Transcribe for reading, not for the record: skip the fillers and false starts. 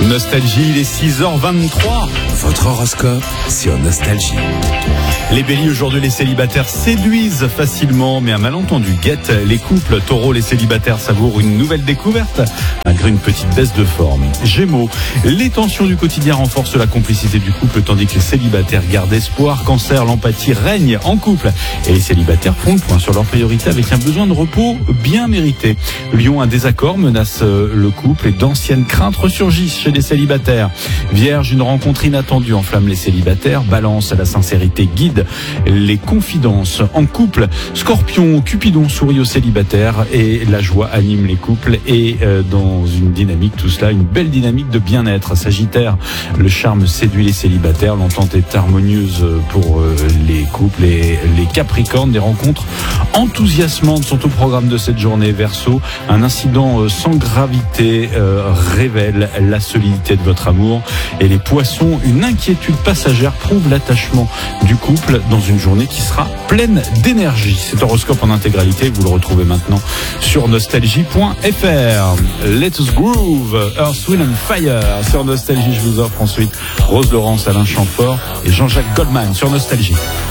Nostalgie, il est 6h23. Votre horoscope sur Nostalgie. Les béliers, aujourd'hui, les célibataires séduisent facilement, mais un malentendu guette les couples. Taureau, les célibataires savourent une nouvelle découverte, malgré une petite baisse de forme. Gémeaux, les tensions du quotidien renforcent la complicité du couple, tandis que les célibataires gardent espoir. Cancer, l'empathie règne en couple, et les célibataires font le point sur leurs priorités avec un besoin de repos bien mérité. Lion, un désaccord menace le couple et d'anciennes craintes ressurgissent chez les célibataires. Vierge, une rencontre inattendue enflamme les célibataires. Balance, la sincérité guide les confidences en couple. Scorpion, Cupidon sourit aux célibataires et la joie anime les couples, et dans une dynamique, tout cela, une belle dynamique de bien-être. Sagittaire, le charme séduit les célibataires, l'entente est harmonieuse pour les couples, et les Capricornes, des rencontres enthousiasmantes sont au programme de cette journée. Verseau, un incident sans gravité révèle la solidité de votre amour, et les Poissons, une inquiétude passagère prouve l'attachement du couple dans une journée qui sera pleine d'énergie. Cet horoscope en intégralité, vous le retrouvez maintenant sur nostalgie.fr. Let's groove, Earth, Wind and Fire sur Nostalgie. Je vous offre ensuite Rose Laurence, Alain Chamfort et Jean-Jacques Goldman sur Nostalgie.